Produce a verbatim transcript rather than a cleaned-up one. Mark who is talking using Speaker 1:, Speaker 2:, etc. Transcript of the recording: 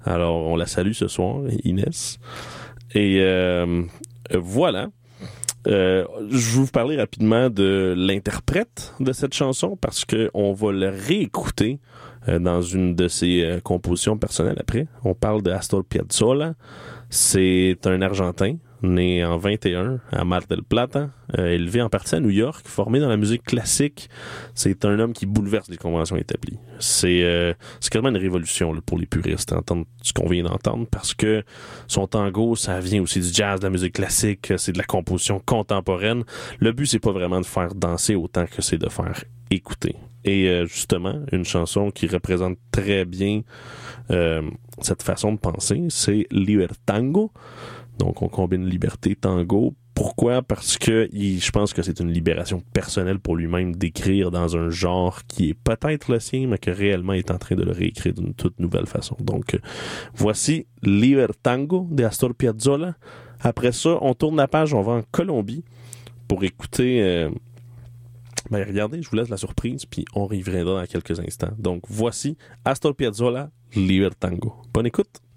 Speaker 1: Alors, on la salue ce soir, Inès. Et euh, voilà. Euh, je vais vous parler rapidement de l'interprète de cette chanson parce que on va le réécouter euh, dans une de ses euh, compositions personnelles après. On parle de Astor Piazzolla. C'est un Argentin né en vingt et un à Mar del Plata, euh, élevé en partie à New York, formé dans la musique classique. C'est un homme qui bouleverse les conventions établies. C'est euh, c'est quasiment une révolution là, pour les puristes, entendre ce qu'on vient d'entendre, parce que son tango, ça vient aussi du jazz, de la musique classique, c'est de la composition contemporaine. Le but, c'est pas vraiment de faire danser autant que c'est de faire écouter. Et euh, justement, une chanson qui représente très bien euh, cette façon de penser, c'est Libertango. Donc, on combine liberté, tango. Pourquoi? Parce que il, je pense que c'est une libération personnelle pour lui-même d'écrire dans un genre qui est peut-être le sien, mais que réellement est en train de le réécrire d'une toute nouvelle façon. Donc, euh, voici Libertango de Astor Piazzolla. Après ça, on tourne la page, on va en Colombie pour écouter... Euh, ben, regardez, je vous laisse la surprise, puis on reviendra dans quelques instants. Donc, voici Astor Piazzolla, Libertango. Bonne écoute!